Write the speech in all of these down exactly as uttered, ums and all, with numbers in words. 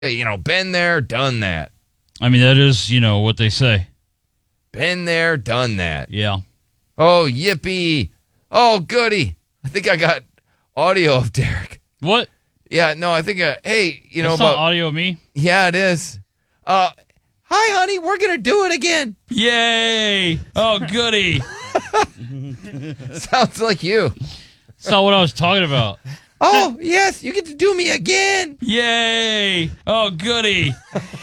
You know, been there, done that. I mean, that is, you know, what they say. Been there, done that. Yeah. Oh, yippee. Oh, goody. I think I got audio of Derek. What? Yeah, no, I think, uh, hey, you know, That's about, not audio of me? Yeah, it is. Uh, hi, honey, we're going to do it again. Yay. Oh, goody. Sounds like you. That's not what I was talking about. Oh, yes, you get to do me again. Yay. Oh, goody.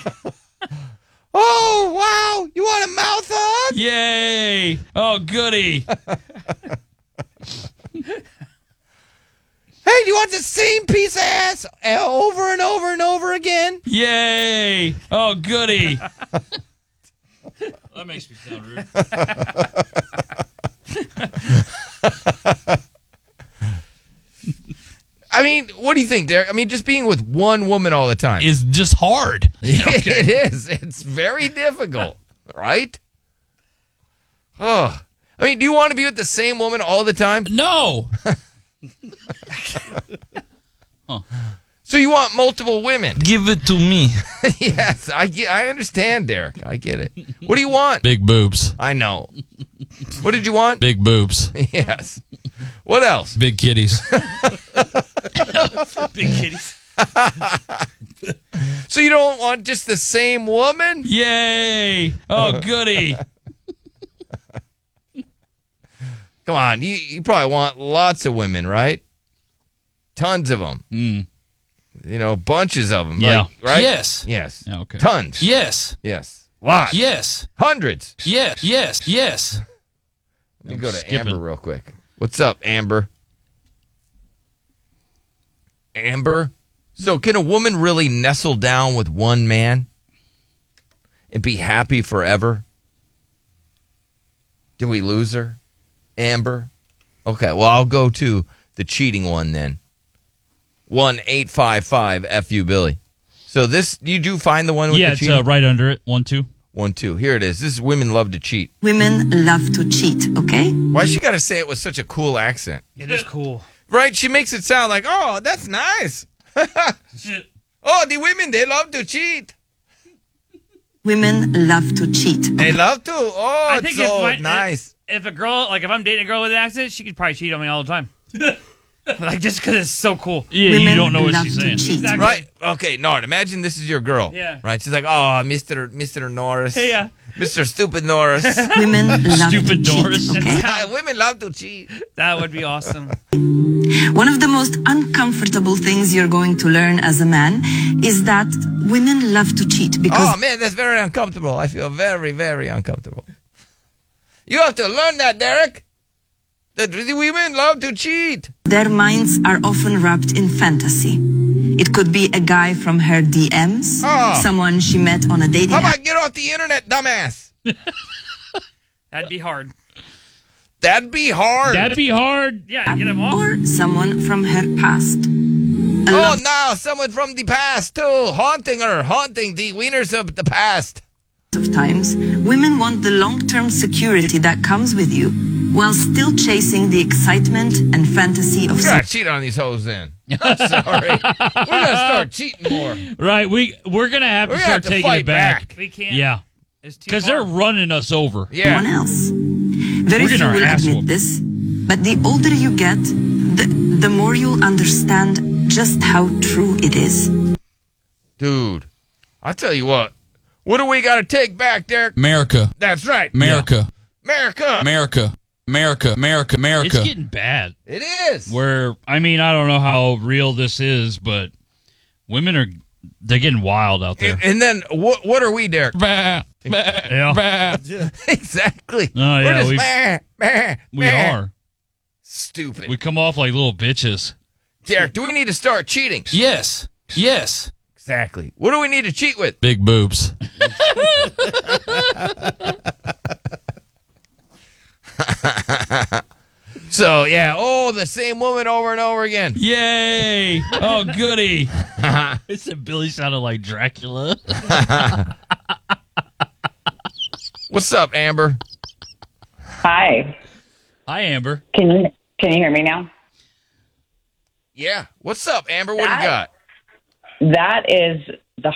Oh, wow. You want a mouth hug? Yay. Oh, goody. Hey, do you want the same piece of ass over and over and over again? Yay. Oh, goody. That makes me sound rude. I mean, what do you think, Derek? I mean, just being with one woman all the time is just hard. It is. It's very difficult, right? Oh, I mean, do you want to be with the same woman all the time? No. Huh. So you want multiple women? Give it to me. Yes, I get. I understand, Derek. I get it. What do you want? Big boobs. I know. What did you want? Big boobs. Yes. What else? Big kitties. Big kitties. So you don't want just the same woman? Yay. Oh, goody. Come on. You, you probably want lots of women, right? Tons of them. Mm. You know, bunches of them. Yeah. Like, right? Yes. Yes. Yeah, okay. Tons. Yes. Yes. Lots. Yes. Hundreds. Yes. Yes. Yes. Let me I'm go to skipping. Amber real quick. What's up, Amber? Amber? So can a woman really nestle down with one man and be happy forever? Did we lose her? Amber? Okay, well, I'll go to the cheating one then. one eight five five F U Billy. So this, you do find the one with Yeah, the it's cheating? uh, right under it. One, two. One, two. Here it is. This is women love to cheat. Women love to cheat, okay? Why she got to say it with such a cool accent? It is cool. Right? She makes it sound like, oh, that's nice. Oh, the women, they love to cheat. Women love to cheat. They love to. Oh, I it's think so if my, nice. If, if a girl, like if I'm dating a girl with an accent, she could probably cheat on me all the time. Like just because it's so cool. Yeah, Women you don't know what love she's to saying. cheat. Exactly. Right? Okay, Nord, imagine this is your girl. Yeah. Right? She's like, oh, Mister Mister Norris. Yeah. Mister Stupid Norris. Women love Stupid to Doris. cheat, okay? Women love to cheat. That would be awesome. One of the most uncomfortable things you're going to learn as a man is that women love to cheat because Oh, man, that's very uncomfortable. I feel very, very uncomfortable. You have to learn that, Derek. That the women love to cheat. their minds are often wrapped in fantasy. It could be a guy from her D Ms, Oh. someone she met on a dating How app, about get off the internet, dumbass? That'd be hard. That'd be hard. That'd be hard. Yeah, get him off. or someone from her past. A Oh, lot now someone from the past, too. Haunting her, haunting the wieners of the past. of times, women want the long-term security that comes with you, while still chasing the excitement and fantasy of We gotta cheat on these hoes then. I'm sorry. We're gonna start cheating more. Right. We, we're going to have to We're gonna start have to taking fight it back. back. We can't. Yeah. It's too Because they're hard. running us over. someone Yeah. else. Very We're getting few our will ass admit whooped. this, but the older you get, the, the more you'll understand just how true it is. Dude, I'll tell you what. What do we gotta take back, Derek? America. That's right. America. America. America. America. America. It's America. getting bad. It is. Where, I mean, I don't know how real this is, but women are, they're getting wild out there. And, and then what? What are we, Derek? Bah, bah, Yeah. bah. Exactly. Oh, yeah, We're just, we- meh, meh, We meh. are. Stupid. We come off like little bitches. Derek, do we need to start cheating? Yes. Yes. Exactly. What do we need to cheat with? Big boobs. So, yeah. Oh, the same woman over and over again. Yay! Oh, goody. I said Billy sounded like Dracula. What's up, Amber? Hi. Hi, Amber. Can you can you hear me now? Yeah. What's up, Amber? What do you Hi. got? That is